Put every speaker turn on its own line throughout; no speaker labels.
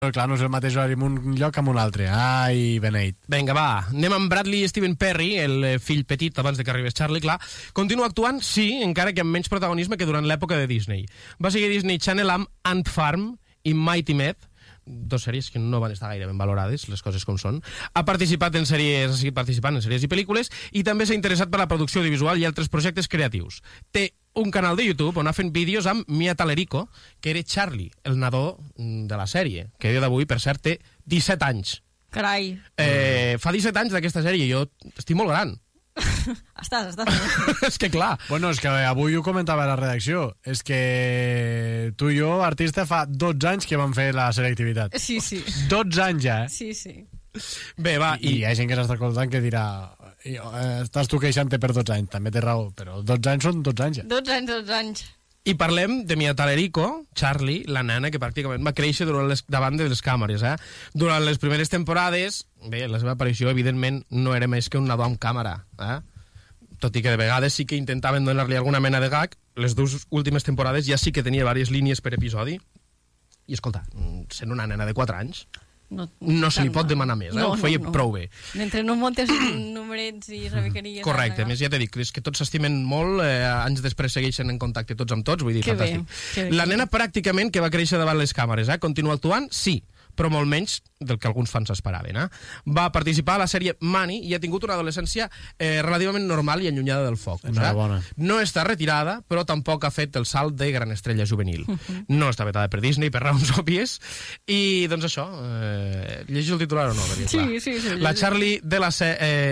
Però clar, no és el mateix horari en un lloc que en un altre. Ai, beneit.
Vinga, va, anem amb Bradley Stephen Perry, el fill petit abans de que arribés Charlie, clar. Continua actuant, sí, encara que amb menys protagonisme que durant l'època de Disney. Va seguir Disney Channel amb Ant Farm i Mighty Med, dos sèries que no van estar gaire ben valorades, les coses com són. Ha participat en sèries i pel·lícules i també s'ha interessat per la producció audiovisual i altres projectes creatius. Té un canal de YouTube on ha fet vídeos amb Mia Talerico, que era Charlie, el nadó de la sèrie, que a dia d'avui, per cert, té 17 anys.
Carai.
Fa 17 anys d'aquesta sèrie, jo estic molt gran.
Estàs.
És que clar.
Bueno, és que avui ho comentava a la redacció. És que tu i jo, artista, fa 12 anys que vam fer la selectivitat.
Sí.
12 anys ja,
Sí.
Bé, va,
I hi ha gent que s'està escoltant que dirà estàs tu queixant-te per 12 anys, també té raó, però 12 anys són 12 anys ja.
12 anys.
I parlem de Mia Talerico, Charlie, la nena que pràcticament va créixer davant de les càmeres. Durant les primeres temporades, bé, la seva aparició, evidentment, no era més que un nadó amb càmera. Tot i que de vegades sí que intentaven donar-li alguna mena de gag, les dues últimes temporades ja sí que tenia diverses línies per episodi. I, escolta, sent una nena de 4 anys, no se li pot demanar més, ho feia prou bé.
Mentre no montes numerets i rebequeries.
Correcte, més ja t'he dit, és que tots s'estimen molt, anys després segueixen en contacte tots amb tots, vull dir, fantàstic. La nena pràcticament que va créixer davant les càmeres, continua actuant, sí, però molt menys del que alguns fans esperaven. Va participar a la sèrie Money i ha tingut una adolescència relativament normal i allunyada del focus. No està retirada, però tampoc ha fet el salt de gran estrella juvenil. No està vetada per Disney, per raons òbvies, i doncs això, llegis el titular o no?
Sí.
La Charlie de la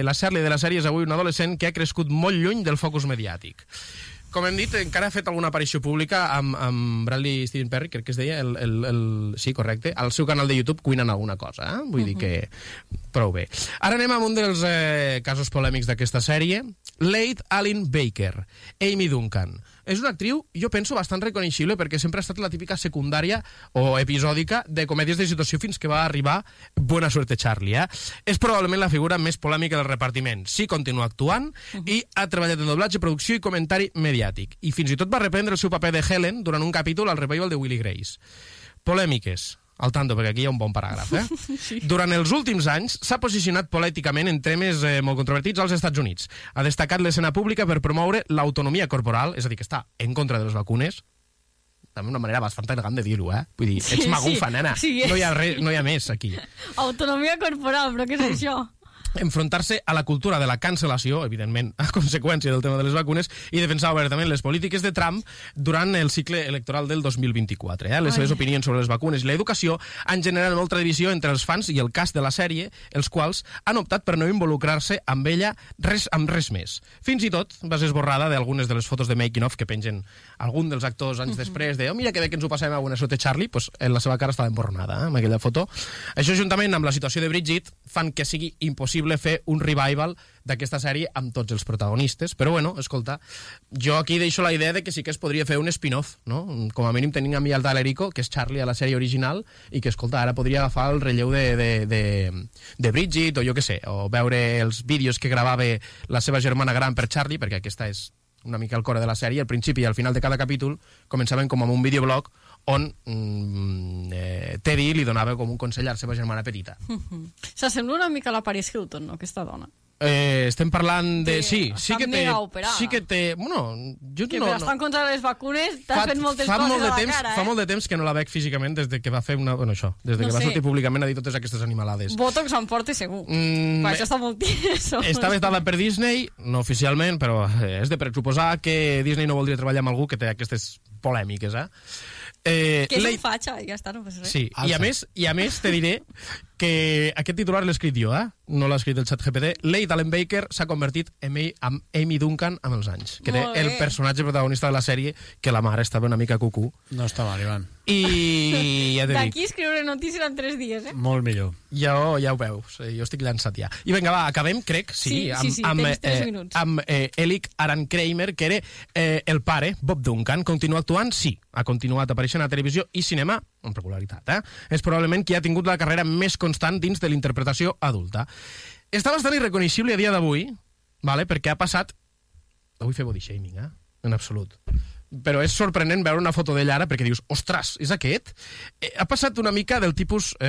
sèrie és avui un adolescent que ha crescut molt lluny del focus mediàtic. Com hem dit, encara ha fet alguna aparició pública amb Bradley Stephen Perry, crec que es deia, sí, correcte, al seu canal de YouTube cuinant alguna cosa, vull dir que prou bé. Ara anem amb un dels casos polèmics d'aquesta sèrie, Late Aline Baker, Amy Duncan. És una actriu, jo penso, bastant reconeixible perquè sempre ha estat la típica secundària o episòdica de comèdies de situació fins que va arribar Buena Suerte Charlie. És probablement la figura més polèmica del repartiment. Sí, continua actuant i ha treballat en doblatge, producció i comentari mediàtic. I fins i tot va reprendre el seu paper de Helen durant un capítol al revival de Willy Grace. Polèmiques. Al tanto, perquè aquí hi ha un bon paràgraf.
Sí.
Durant els últims anys s'ha posicionat políticament en temes molt controvertits als Estats Units. Ha destacat l'escena pública per promoure l'autonomia corporal, és a dir, que està en contra de les vacunes, també una manera bastant elegant de dir-ho, Vull dir, ets magufa, nena.
Sí,
no hi ha més aquí.
Autonomia corporal, però què és això?
Enfrontar-se a la cultura de la cancel·lació, evidentment, a conseqüència del tema de les vacunes, i defensar obertament les polítiques de Trump durant el cicle electoral del 2024. Les seves opinions sobre les vacunes i l'educació han generat molta divisió entre els fans i el cast de la sèrie, els quals han optat per no involucrar-se amb ella amb res més. Fins i tot va ser esborrada d'algunes de les fotos de making-of que pengen algun dels actors anys després de mira que bé que ens ho passem a Buena Suerte Charlie, doncs la seva cara estava emborronada amb aquella foto. Això, juntament amb la situació de Bridget, fan que sigui impossible fer un revival d'aquesta sèrie amb tots els protagonistes, però bueno, escolta, jo aquí deixo la idea de que sí que es podria fer un spin-off, no? Com a mínim tenim a Mia Talerico, que és Charlie a la sèrie original, i que, escolta, ara podria agafar el relleu de Bridget, o jo què sé, o veure els vídeos que gravava la seva germana gran per Charlie, perquè aquesta és una mica el core de la sèrie, al principi i al final de cada capítol començaven com amb un videoblog on Teddy li donava com un consell a la seva germana petita.
S'assembla una mica a la Paris Hilton, no, aquesta dona?
Estem parlant de... Sí que té... Bueno, jo
que per estar en contra de les vacunes t'has fet moltes coses a la cara,
Fa molt de temps que no la veig físicament des de que va fer una... Bueno, això, des de que va sortir públicament a dir totes aquestes animalades.
Botox en porta segur. Per això està molt tieso.
Està vetada per Disney, no oficialment, però és de pressuposar que Disney no voldria treballar amb algú que té aquestes polèmiques,
que és un fatxa, ja està, no passa res.
Sí, i a més te diré que aquest titular l'he escrit jo, no l'ha escrit el ChatGPT. Late Aline Baker s'ha convertit en Amy Duncan amb els anys, que té el personatge protagonista de la sèrie, que la mare estava una mica cucú.
No està mal, Ivan.
I ja t'he dit.
D'aquí escriure notícies en 3 dies,
Molt millor.
Ja ho veus, jo estic llançat ja. I vinga, va, acabem, crec, amb Elic Aran Kramer, que era el pare, Bob Duncan. Continua actuant? Sí. Ha continuat apareixent a televisió i cinema amb regularitat. És probablement qui ha tingut la carrera més constant dins de l'interpretació adulta. Està bastant irreconeixible a dia d'avui, perquè ha passat... No vull fer body shaming, en absolut. però és sorprenent veure una foto d'ell ara perquè dius, ostres, és aquest? Ha passat una mica del tipus